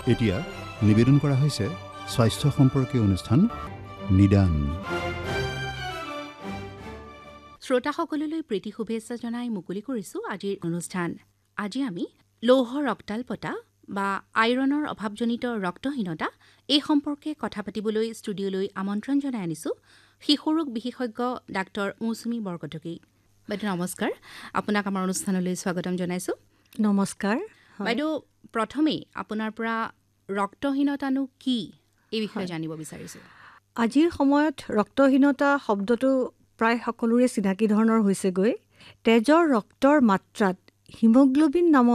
এতিয়া নিবেদন কৰা হৈছে স্বাস্থ্য সম্পৰ্কীয় অনুষ্ঠান নিদান। শ্ৰোতাসকললৈ প্ৰীতি শুভেচ্ছা জনাই মুকলি কৰিছোঁ আজিৰ অনুষ্ঠান। আজি আমি লৌহ ৰক্তাল্পতা বা আইৰণৰ অভাৱজনিত ৰক্তহীনতা এই সম্পৰ্কে কথা পাতিবলৈ ষ্টুডিঅ'লৈ আমন্ত্ৰণ জনাই আনিছোঁ শিশুৰোগ বিশেষজ্ঞ ডাক্তৰ মৌচুমী বৰকটকী। বাইদেউ নমস্কাৰ, আপোনাক আমাৰ অনুষ্ঠানলৈ স্বাগতম জনাইছোঁ। নমস্কাৰ বাইদেউ, প্ৰথমেই আপোনাৰ পৰা ৰক্তহীনতানো কি এই বিষয়ে জানিব বিচাৰিছোঁ। আজিৰ সময়ত ৰক্তহীনতা শব্দটো প্ৰায় সকলোৰে চিনাকি ধৰণৰ হৈছেগৈ। তেজৰ ৰক্তৰ মাত্ৰাত হিমোগ্লোবিন নামৰ